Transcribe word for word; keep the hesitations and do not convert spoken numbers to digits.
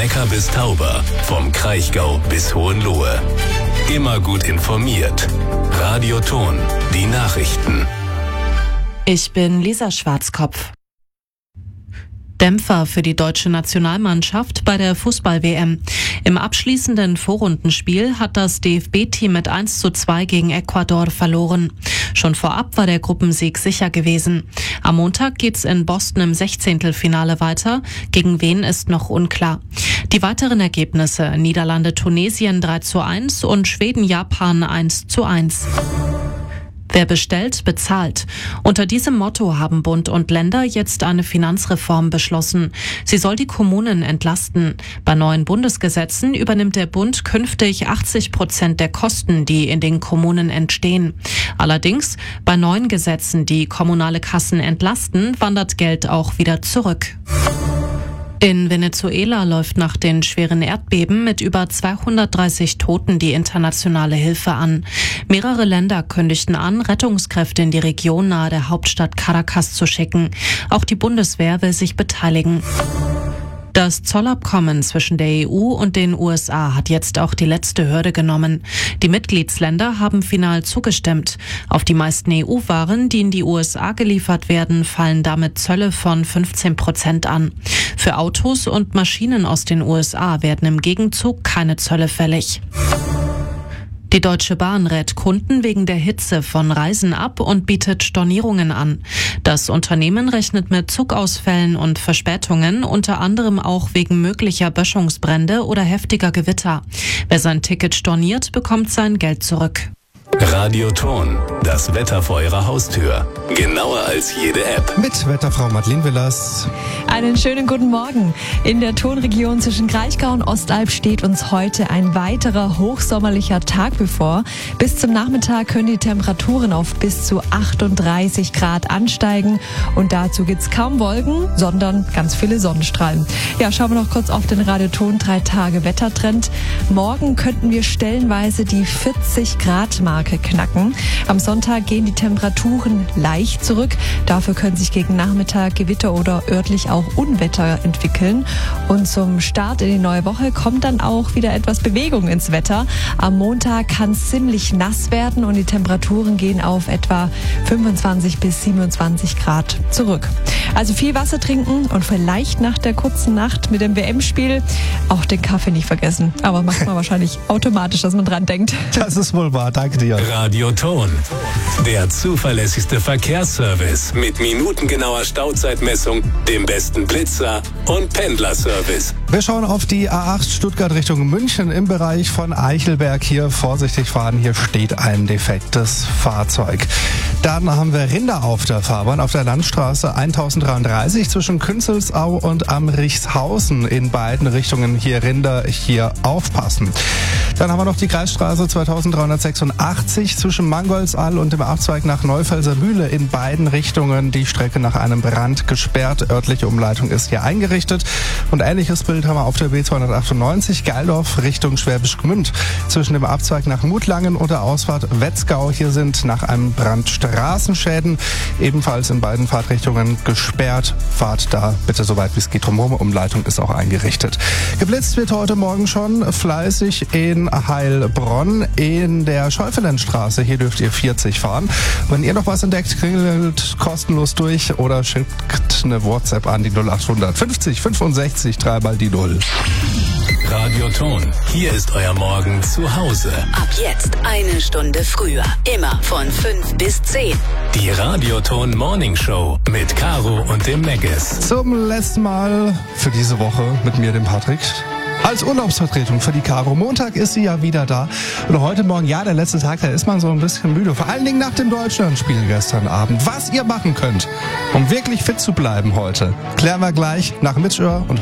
Neckar bis Tauber, vom Kraichgau bis Hohenlohe. Immer gut informiert. Radio Ton, die Nachrichten. Ich bin Lisa Schwarzkopf. Dämpfer für die deutsche Nationalmannschaft bei der Fußball-W M. Im abschließenden Vorrundenspiel hat das D F B-Team mit eins zu zwei gegen Ecuador verloren. Schon vorab war der Gruppensieg sicher gewesen. Am Montag geht's in Boston im Sechzehntelfinale weiter. Gegen wen ist noch unklar. Die weiteren Ergebnisse: Niederlande-Tunesien drei zu eins und Schweden-Japan eins zu eins. Wer bestellt, bezahlt. Unter diesem Motto haben Bund und Länder jetzt eine Finanzreform beschlossen. Sie soll die Kommunen entlasten. Bei neuen Bundesgesetzen übernimmt der Bund künftig achtzig Prozent der Kosten, die in den Kommunen entstehen. Allerdings, bei neuen Gesetzen, die kommunale Kassen entlasten, wandert Geld auch wieder zurück. In Venezuela läuft nach den schweren Erdbeben mit über zweihundertdreißig Toten die internationale Hilfe an. Mehrere Länder kündigten an, Rettungskräfte in die Region nahe der Hauptstadt Caracas zu schicken. Auch die Bundeswehr will sich beteiligen. Das Zollabkommen zwischen der E U und den U S A hat jetzt auch die letzte Hürde genommen. Die Mitgliedsländer haben final zugestimmt. Auf die meisten E U-Waren, die in die U S A geliefert werden, fallen damit Zölle von fünfzehn Prozent an. Für Autos und Maschinen aus den U S A werden im Gegenzug keine Zölle fällig. Die Deutsche Bahn rät Kunden wegen der Hitze von Reisen ab und bietet Stornierungen an. Das Unternehmen rechnet mit Zugausfällen und Verspätungen, unter anderem auch wegen möglicher Böschungsbrände oder heftiger Gewitter. Wer sein Ticket storniert, bekommt sein Geld zurück. Radio Ton, das Wetter vor Ihrer Haustür. Genauer als jede App. Mit Wetterfrau Madeleine Willers. Einen schönen guten Morgen. In der Tonregion zwischen Kraichgau und Ostalb steht uns heute ein weiterer hochsommerlicher Tag bevor. Bis zum Nachmittag können die Temperaturen auf bis zu achtunddreißig Grad ansteigen. Und dazu gibt's kaum Wolken, sondern ganz viele Sonnenstrahlen. Ja, schauen wir noch kurz auf den Radio Ton drei Tage Wettertrend. Morgen könnten wir stellenweise die vierzig Grad Marke knacken. Am Sonntag gehen die Temperaturen leicht zurück. Dafür können sich gegen Nachmittag Gewitter oder örtlich auch Unwetter entwickeln. Und zum Start in die neue Woche kommt dann auch wieder etwas Bewegung ins Wetter. Am Montag kann es ziemlich nass werden und die Temperaturen gehen auf etwa fünfundzwanzig bis siebenundzwanzig Grad zurück. Also viel Wasser trinken und vielleicht nach der kurzen Nacht mit dem W M-Spiel auch den Kaffee nicht vergessen. Aber macht man wahrscheinlich automatisch, dass man dran denkt. Das ist wohl wahr. Danke dir. Radio Ton, der zuverlässigste Verkehrsservice mit minutengenauer Stauzeitmessung, dem besten Blitzer und Pendlerservice. Wir schauen auf die A acht Stuttgart Richtung München im Bereich von Eichelberg. Hier vorsichtig fahren, hier steht ein defektes Fahrzeug. Dann haben wir Rinder auf der Fahrbahn auf der Landstraße tausenddreiunddreißig zwischen Künzelsau und Amrichshausen. In beiden Richtungen hier Rinder, hier aufpassen. Dann haben wir noch die Kreisstraße zweitausenddreihundertsechsundachtzig zwischen Mangoldsall und dem Abzweig nach Neufelser Mühle. In beiden Richtungen die Strecke nach einem Brand gesperrt. Örtliche Umleitung ist hier eingerichtet. Und ähnliches Bild haben wir auf der B zweihundertachtundneunzig Geildorf Richtung Schwäbisch Gmünd. Zwischen dem Abzweig nach Mutlangen und der Ausfahrt Wetzgau. Hier sind nach einem Brand Straßenschäden. Ebenfalls in beiden Fahrtrichtungen gesperrt. Fahrt da bitte so weit wie es geht drumherum. Umleitung ist auch eingerichtet. Geblitzt wird heute Morgen schon fleißig in Heilbronn in der Schäufelenstraße. Hier dürft ihr vierzig fahren. Wenn ihr noch was entdeckt, klingelt kostenlos durch oder schickt eine WhatsApp an die null achthundert fünfzig fünfundsechzig dreimal die null. Radio Ton, hier ist euer Morgen zu Hause. Ab jetzt eine Stunde früher. Immer von fünf bis zehn. Die Radio Ton Morning Show mit Caro und dem Meggis. Zum letzten Mal für diese Woche mit mir, dem Patrick. Als Urlaubsvertretung für die Caro. Montag ist sie ja wieder da. Und heute Morgen, ja, der letzte Tag, da ist man so ein bisschen müde. Vor allen Dingen nach dem Deutschlandspiel gestern Abend. Was ihr machen könnt, um wirklich fit zu bleiben heute, klären wir gleich nach Mitschör und